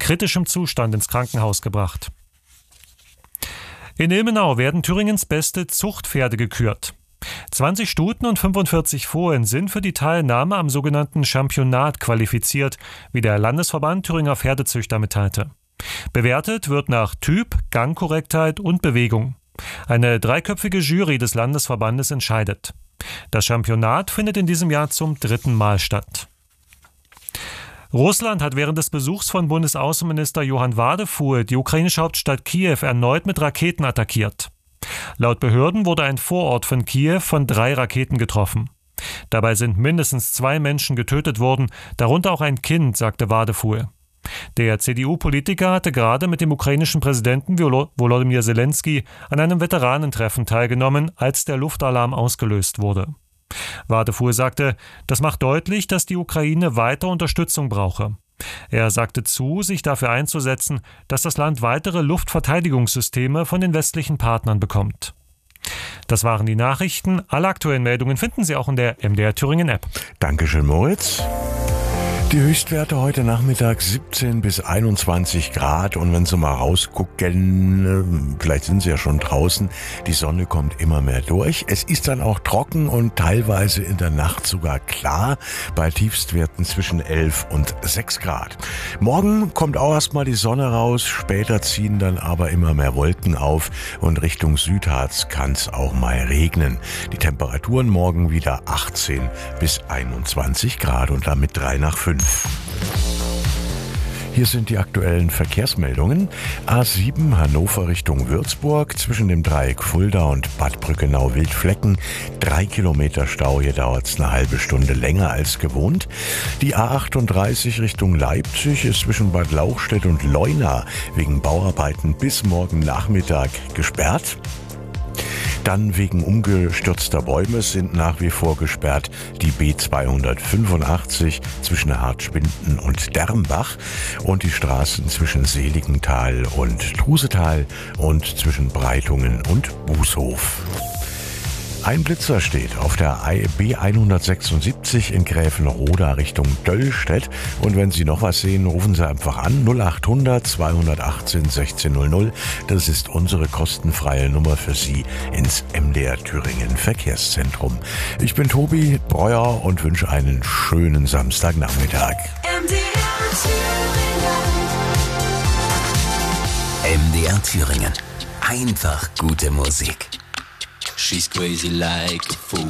kritischem Zustand ins Krankenhaus gebracht. In Ilmenau werden Thüringens beste Zuchtpferde gekürt. 20 Stuten und 45 Fohlen sind für die Teilnahme am sogenannten Championat qualifiziert, wie der Landesverband Thüringer Pferdezüchter mitteilte. Bewertet wird nach Typ, Gangkorrektheit und Bewegung. Eine dreiköpfige Jury des Landesverbandes entscheidet. Das Championat findet in diesem Jahr zum 3. Mal statt. Russland hat während des Besuchs von Bundesaußenminister Johann Wadefuhl die ukrainische Hauptstadt Kiew erneut mit Raketen attackiert. Laut Behörden wurde ein Vorort von Kiew von 3 Raketen getroffen. Dabei sind mindestens 2 Menschen getötet worden, darunter auch ein Kind, sagte Wadefuhl. Der CDU-Politiker hatte gerade mit dem ukrainischen Präsidenten Volodymyr Zelensky an einem Veteranentreffen teilgenommen, als der Luftalarm ausgelöst wurde. Wadefuhl sagte, das macht deutlich, dass die Ukraine weiter Unterstützung brauche. Er sagte zu, sich dafür einzusetzen, dass das Land weitere Luftverteidigungssysteme von den westlichen Partnern bekommt. Das waren die Nachrichten. Alle aktuellen Meldungen finden Sie auch in der MDR Thüringen App. Dankeschön, Moritz. Die Höchstwerte heute Nachmittag 17 bis 21 Grad und wenn Sie mal rausgucken, vielleicht sind Sie ja schon draußen, die Sonne kommt immer mehr durch. Es ist dann auch trocken und teilweise in der Nacht sogar klar, bei Tiefstwerten zwischen 11 und 6 Grad. Morgen kommt auch erstmal die Sonne raus, später ziehen dann aber immer mehr Wolken auf und Richtung Südharz kann es auch mal regnen. Die Temperaturen morgen wieder 18 bis 21 Grad und damit 3 nach 5. Hier sind die aktuellen Verkehrsmeldungen. A7 Hannover Richtung Würzburg zwischen dem Dreieck Fulda und Bad Brückenau-Wildflecken. 3 Kilometer Stau, hier dauert es eine halbe Stunde länger als gewohnt. Die A38 Richtung Leipzig ist zwischen Bad Lauchstädt und Leuna wegen Bauarbeiten bis morgen Nachmittag gesperrt. Dann wegen umgestürzter Bäume sind nach wie vor gesperrt die B285 zwischen Hartschwinden und Dermbach und die Straßen zwischen Seligenthal und Trusetal und zwischen Breitungen und Bußhof. Ein Blitzer steht auf der B176 in Gräfenroda Richtung Döllstedt. Und wenn Sie noch was sehen, rufen Sie einfach an 0800 218 1600. Das ist unsere kostenfreie Nummer für Sie ins MDR Thüringen Verkehrszentrum. Ich bin Tobi Breuer und wünsche einen schönen Samstagnachmittag. MDR Thüringen. Einfach gute Musik. She's crazy like a fool.